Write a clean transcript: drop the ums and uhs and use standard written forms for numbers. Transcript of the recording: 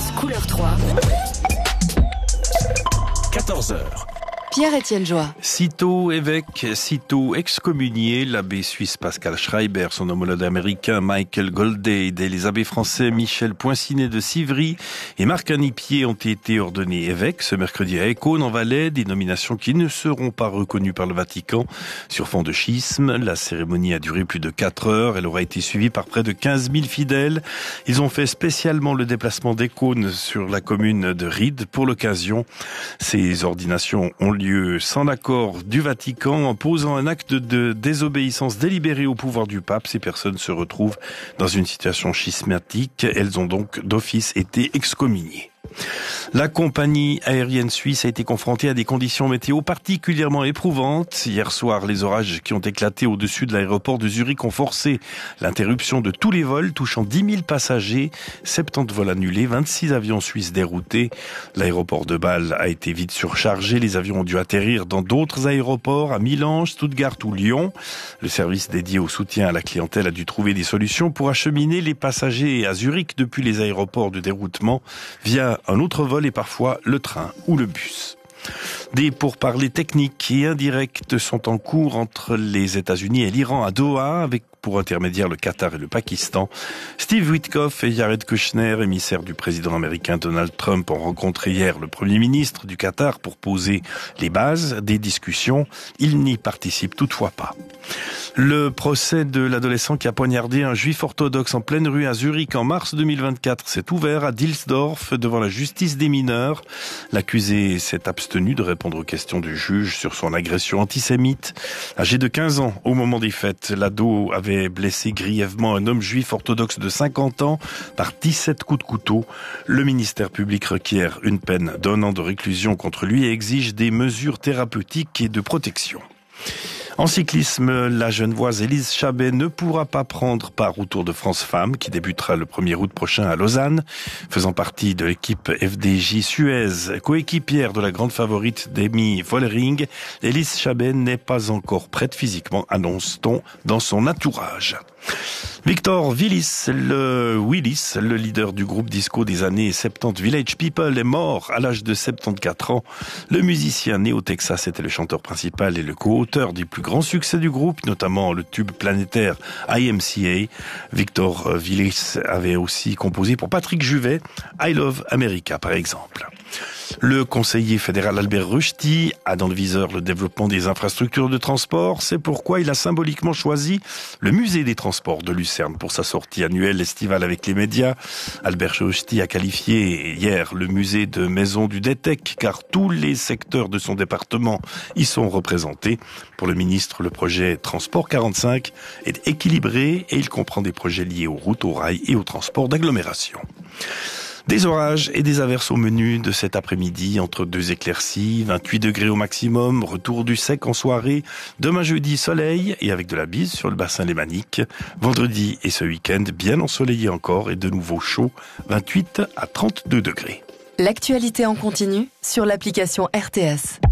Suisse couleur 3. 14h. Pierre-Étienne Joie. Sitôt évêque, sitôt excommunié, l'abbé suisse Pascal Schreiber, son homologue américain Michael Goldade et les abbés français Michel Poincinet de Civry et Marc Anipier ont été ordonnés évêques ce mercredi à Écaune en Valais, des nominations qui ne seront pas reconnues par le Vatican sur fond de schisme. La cérémonie a duré plus de 4 heures, elle aura été suivie par près de 15 000 fidèles. Ils ont fait spécialement le déplacement d'Écaune sur la commune de Ried pour l'occasion. Ces ordinations ont lieu sans l'accord du Vatican en posant un acte de désobéissance délibérée au pouvoir du pape. Ces personnes se retrouvent dans une situation schismatique. Elles ont donc d'office été excommuniées. La compagnie aérienne suisse a été confrontée à des conditions météo particulièrement éprouvantes. Hier soir, les orages qui ont éclaté au-dessus de l'aéroport de Zurich ont forcé l'interruption de tous les vols, touchant 10 000 passagers, 70 vols annulés, 26 avions suisses déroutés. L'aéroport de Bâle a été vite surchargé. Les avions ont dû atterrir dans d'autres aéroports, à Milan, Stuttgart ou Lyon. Le service dédié au soutien à la clientèle a dû trouver des solutions pour acheminer les passagers à Zurich depuis les aéroports de déroutement via un autre vol et parfois le train ou le bus. Des pourparlers techniques et indirects sont en cours entre les États-Unis et l'Iran à Doha, avec pour intermédiaire le Qatar et le Pakistan. Steve Witkoff et Jared Kushner, émissaires du président américain Donald Trump, ont rencontré hier le Premier ministre du Qatar pour poser les bases des discussions. Ils n'y participent toutefois pas. Le procès de l'adolescent qui a poignardé un juif orthodoxe en pleine rue à Zurich en mars 2024 s'est ouvert à Dilsdorf devant la justice des mineurs. L'accusé s'est abstenu de répondre aux questions du juge sur son agression antisémite. Âgé de 15 ans au moment des fêtes, l'ado avait blessé grièvement un homme juif orthodoxe de 50 ans par 17 coups de couteau. Le ministère public requiert une peine d'1 an de réclusion contre lui et exige des mesures thérapeutiques et de protection. En cyclisme, la Genevoise Élise Chabet ne pourra pas prendre part au Tour de France Femmes qui débutera le 1er août prochain à Lausanne. Faisant partie de l'équipe FDJ Suez, coéquipière de la grande favorite Demi Vollering, Élise Chabet n'est pas encore prête physiquement, annonce-t-on dans son entourage. Victor Willis, le leader du groupe disco des années 70 Village People, est mort à l'âge de 74 ans. Le musicien né au Texas était le chanteur principal et le co-auteur des plus grands succès du groupe, notamment le tube planétaire IMCA. Victor Willis avait aussi composé pour Patrick Juvet, I Love America par exemple. Le conseiller fédéral Albert Rushti a dans le viseur le développement des infrastructures de transport. C'est pourquoi il a symboliquement choisi le musée des transports de Lucerne pour sa sortie annuelle estivale avec les médias. Albert Rushti a qualifié hier le musée de maison du DETEC car tous les secteurs de son département y sont représentés. Pour le ministre, le projet Transport 45 est équilibré et il comprend des projets liés aux routes, aux rails et aux transports d'agglomération. Des orages et des averses au menu de cet après-midi, entre 2 éclaircies, 28 degrés au maximum, retour du sec en soirée. Demain jeudi, soleil et avec de la bise sur le bassin lémanique. Vendredi et ce week-end, bien ensoleillé encore et de nouveau chaud, 28 à 32 degrés. L'actualité en continu sur l'application RTS.